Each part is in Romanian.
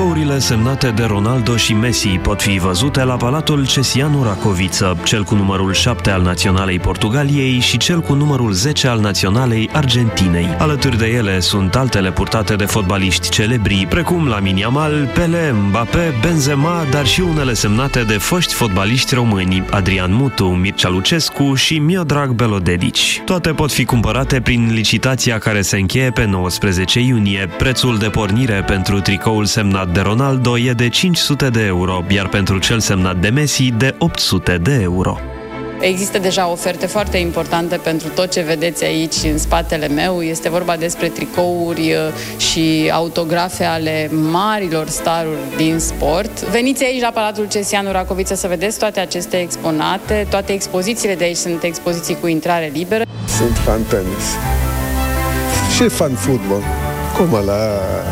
Tricourile semnate de Ronaldo și Messi pot fi văzute la Palatul Cesianu Racoviță, cel cu numărul 7 al Naționalei Portugaliei și cel cu numărul 10 al Naționalei Argentinei. Alături de ele sunt altele purtate de fotbaliști celebri, precum Lamine Yamal, Pelé, Mbappé, Benzema, dar și unele semnate de foști fotbaliști români, Adrian Mutu, Mircea Lucescu și Miodrag Belodedici. Toate pot fi cumpărate prin licitația care se încheie pe 19 iunie. Prețul de pornire pentru tricoul semnat de Ronaldo e de 500 de euro, iar pentru cel semnat de Messi de 800 de euro. Există deja oferte foarte importante pentru tot ce vedeți aici în spatele meu. Este vorba despre tricouri și autografe ale marilor staruri din sport. Veniți aici la Palatul Cesianu Racoviță să vedeți toate aceste exponate. Toate expozițiile de aici sunt expoziții cu intrare liberă. Sunt fan tenis și fan fotbal, cum la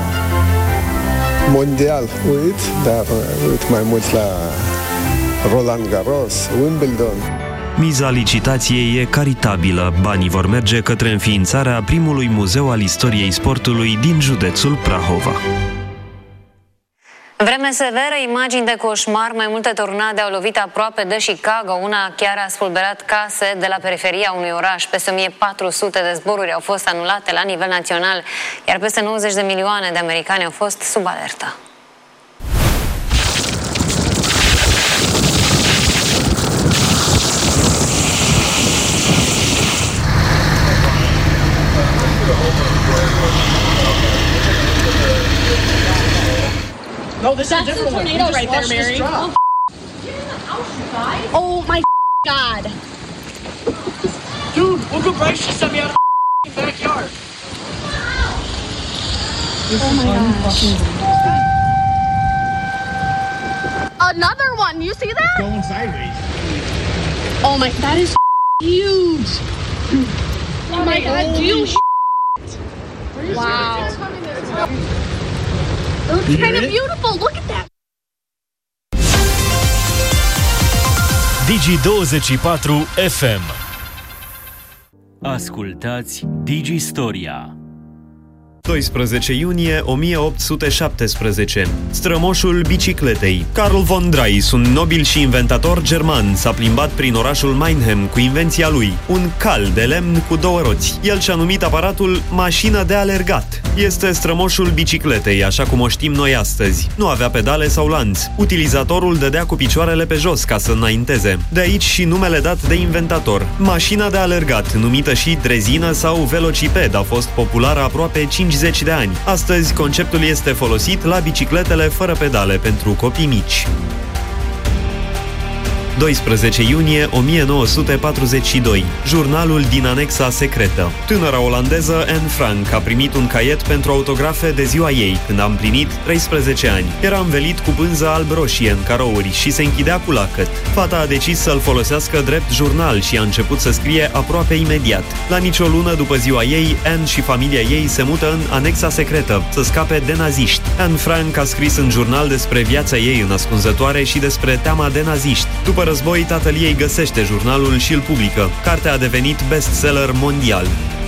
mondial, dar uit mai mult la Roland Garros, Wimbledon. Miza licitației e caritabilă. Banii vor merge către înființarea primului muzeu al istoriei sportului din județul Prahova. Vreme severă, imagini de coșmar, mai multe tornade au lovit aproape de Chicago, una chiar a spulberat case de la periferia unui oraș. Peste 1400 de zboruri au fost anulate la nivel național, iar peste 90 de milioane de americani au fost sub alertă. No, this is a different one. You just watch this drop. Oh my God. Dude, look what Bryce just sent me out of the backyard. Oh my gosh. Another one. You see that? It's going sideways. Oh my, that is huge. Oh my God, dude. Wow. It looks kind of beautiful. Look at that. Digi24 FM. Ascultați Digistoria. 12 iunie 1817. Strămoșul bicicletei. Carl von Drais, un nobil și inventator german, s-a plimbat prin orașul Meinheim cu invenția lui, un cal de lemn cu două roți. El și-a numit aparatul mașină de alergat. Este strămoșul bicicletei, așa cum o știm noi astăzi. Nu avea pedale sau lanț. Utilizatorul dădea cu picioarele pe jos ca să înainteze. De aici și numele dat de inventator. Mașina de alergat, numită și drezină sau velociped, a fost populară aproape 50 de ani. Astăzi, conceptul este folosit la bicicletele fără pedale pentru copii mici. 12 iunie 1942. Jurnalul din anexa secretă. Tânăra olandeză Anne Frank a primit un caiet pentru autografe de ziua ei, când a împlinit 13 ani. Era învelit cu pânză alb-roșie în carouri și se închidea cu lacăt. Fata a decis să-l folosească drept jurnal și a început să scrie aproape imediat. La nicio lună după ziua ei, Anne și familia ei se mută în anexa secretă, să scape de naziști. Anne Frank a scris în jurnal despre viața ei în ascunzătoare și despre teama de naziști. După război, tatăl ei găsește jurnalul și îl publică. Cartea a devenit bestseller mondial.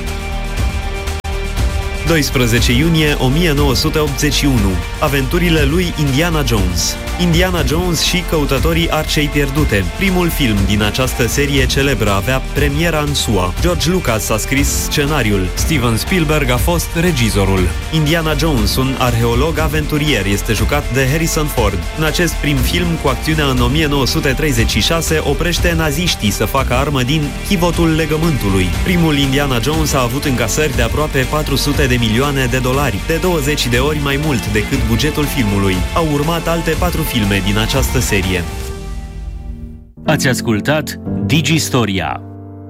12 iunie 1981. Aventurile lui Indiana Jones. Indiana Jones și căutătorii Arcei Pierdute. Primul film din această serie celebră avea premiera în SUA. George Lucas a scris scenariul. Steven Spielberg a fost regizorul. Indiana Jones, un arheolog aventurier, este jucat de Harrison Ford. În acest prim film, cu acțiunea în 1936, oprește naziștii să facă armă din chivotul legământului. Primul Indiana Jones a avut încasări de aproape 400 de milioane de dolari, de 20 de ori mai mult decât bugetul filmului. Au urmat alte 4 filme din această serie. Ați ascultat Digistoria.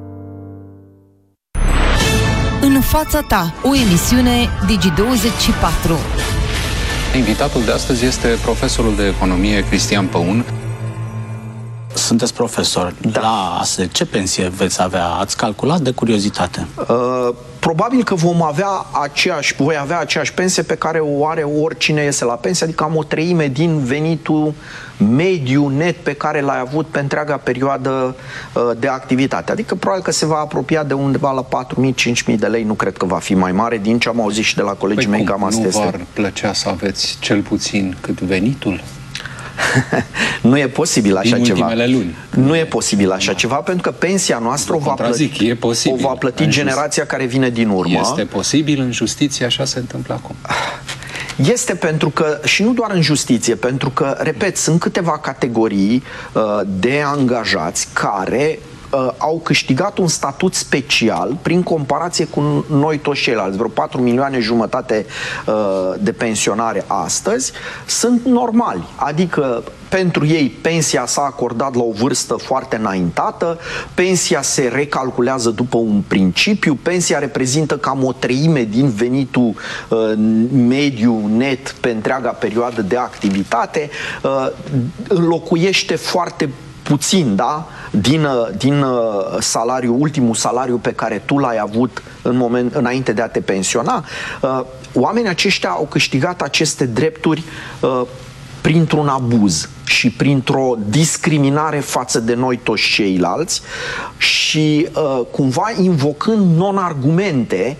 În fața ta, o emisiune Digi24. Invitatul de astăzi este profesorul de economie Cristian Păun. sunteți profesor. Da. La ASE, ce pensie veți avea? Ați calculat de curiozitate? Probabil că voi avea aceeași pensie pe care o are oricine iese la pensie, adică am o treime din venitul mediu net pe care l-ai avut pe întreaga perioadă de activitate. Adică probabil că se va apropia de undeva la 4.000-5.000 de lei, nu cred că va fi mai mare, din ce am auzit și de la colegii mei, cam asta este. Nu v-ar plăcea să aveți cel puțin cât venitul? Nu e posibil așa ceva. Luni. Nu e posibil așa ceva, pentru că pensia noastră o va plăti generația care vine din urmă. Este posibil în justiție, așa se întâmplă acum. Este pentru că, și nu doar în justiție, pentru că, repet, sunt câteva categorii de angajați care au câștigat un statut special prin comparație cu noi toți ceilalți. Vreo 4,5 milioane de pensionare astăzi sunt normali. Adică pentru ei pensia s-a acordat la o vârstă foarte înaintată, pensia se recalculează după un principiu, pensia reprezintă cam o treime din venitul mediu net pe întreaga perioadă de activitate, înlocuiește foarte puțin, da? Din ultimul salariu pe care tu l-ai avut înainte de a te pensiona. Oamenii aceștia au câștigat aceste drepturi printr-un abuz și printr-o discriminare față de noi toți ceilalți și cumva invocând non-argumente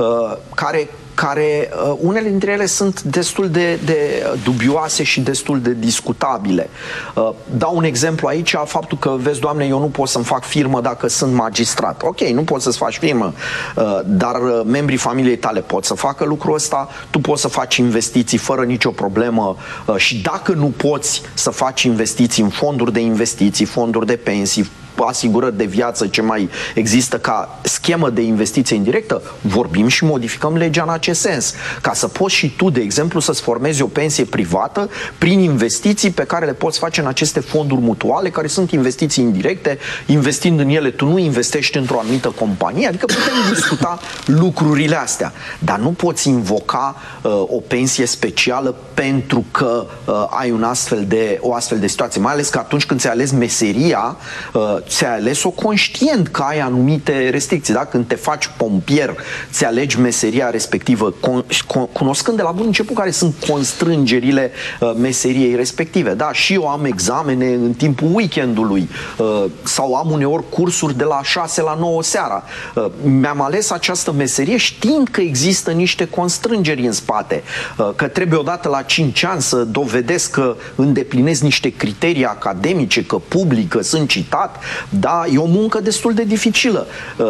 care unele dintre ele sunt destul de dubioase și destul de discutabile. Dau un exemplu aici, faptul că, vezi, Doamne, eu nu pot să-mi fac firmă dacă sunt magistrat. Ok, nu poți să-ți faci firmă, dar membrii familiei tale pot să facă lucrul ăsta, tu poți să faci investiții fără nicio problemă și dacă nu poți să faci investiții în fonduri de investiții, fonduri de pensii, asigurări de viață, ce mai există ca schemă de investiție indirectă, vorbim și modificăm legea în acest sens. Ca să poți și tu, de exemplu, să-ți formezi o pensie privată prin investiții pe care le poți face în aceste fonduri mutuale, care sunt investiții indirecte, investind în ele, tu nu investești într-o anumită companie, adică putem discuta lucrurile astea, dar nu poți invoca o pensie specială pentru că ai o astfel de situație, mai ales că atunci când ți-ai ales meseria, ți-ai ales-o conștient că ai anumite restricții. Da? Când te faci pompier, ți alegi meseria respectivă, cunoscând de la bun început care sunt constrângerile meseriei respective. Da? Și eu am examene în timpul weekendului sau am uneori cursuri de la 6 la 9 seara. Mi-am ales această meserie știind că există niște constrângeri în spate, că trebuie odată la 5 ani să dovedesc că îndeplinesc niște criterii academice, că public, că sunt citat. Da, e o muncă destul de dificilă.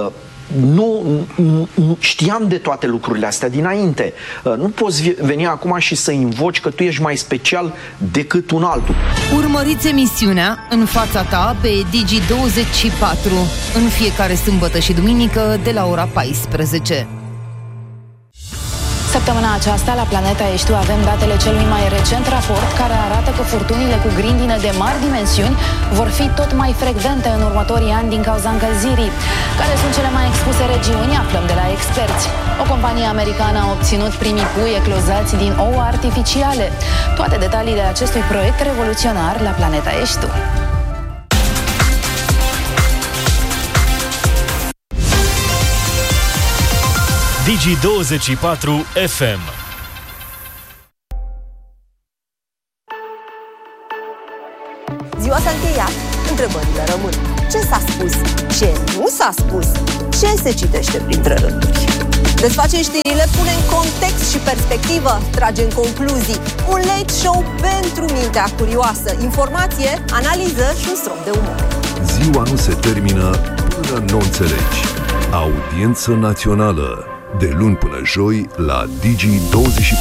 Nu știam de toate lucrurile astea dinainte. Nu poți veni acum și să invoci că tu ești mai special decât un altul. Urmăriți emisiunea În fața ta pe Digi24 în fiecare sâmbătă și duminică de la ora 14. Săptămâna aceasta, la Planeta Eștiu, avem datele celui mai recent raport care arată că furtunile cu grindină de mari dimensiuni vor fi tot mai frecvente în următorii ani din cauza încălzirii. Care sunt cele mai expuse regiuni? Aflăm de la experți. O companie americană a obținut primii pui eclozați din ouă artificiale. Toate detaliile acestui proiect revoluționar la Planeta Eștiu. Digi24 FM. Ziua s-a încheiat, întrebările rămân. Ce s-a spus? Ce nu s-a spus? Ce se citește printre rânduri? Desface știrile, pune în context și perspectivă, trage în concluzii. Un late show pentru mintea curioasă. Informație, analiză și un strop de umor. Ziua nu se termină până nu înțelegi. Audiență națională. De luni până joi la Digi24.